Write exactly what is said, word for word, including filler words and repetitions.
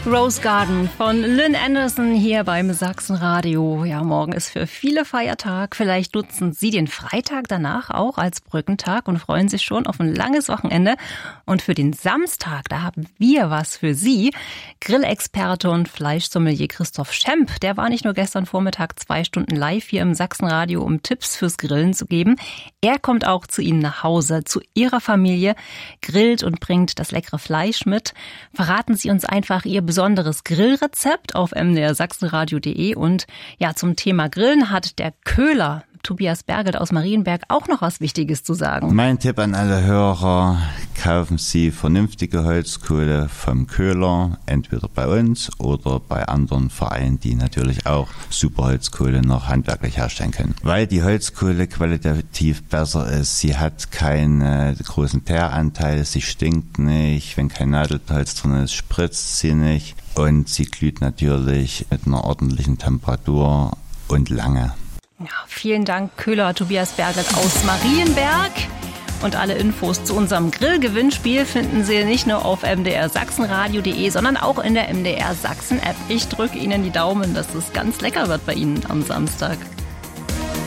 Rose Garden von Lynn Anderson hier beim Sachsenradio. Ja, morgen ist für viele Feiertag. Vielleicht nutzen Sie den Freitag danach auch als Brückentag und freuen sich schon auf ein langes Wochenende. Und für den Samstag, da haben wir was für Sie. Grillexperte und Fleischsommelier Christoph Schemp, der war nicht nur gestern Vormittag zwei Stunden live hier im Sachsenradio, um Tipps fürs Grillen zu geben. Er kommt auch zu Ihnen nach Hause, zu Ihrer Familie, grillt und bringt das leckere Fleisch mit. Verraten Sie uns einfach Ihr besonderes Grillrezept auf m d r sachsenradio punkt d e. Und ja, zum Thema Grillen hat der Köhler Tobias Bergelt aus Marienberg auch noch was Wichtiges zu sagen. Mein Tipp an alle Hörer: Kaufen Sie vernünftige Holzkohle vom Köhler, entweder bei uns oder bei anderen Vereinen, die natürlich auch super Holzkohle noch handwerklich herstellen können. Weil die Holzkohle qualitativ besser ist, sie hat keine großen Teeranteile, sie stinkt nicht, wenn kein Nadelholz drin ist, spritzt sie nicht und sie glüht natürlich mit einer ordentlichen Temperatur und lange. Ja, vielen Dank, Köhler Tobias Bergelt aus Marienberg. Und alle Infos zu unserem Grillgewinnspiel finden Sie nicht nur auf m d r sachsenradio punkt d e, sondern auch in der M D R Sachsen App. Ich drücke Ihnen die Daumen, dass es ganz lecker wird bei Ihnen am Samstag.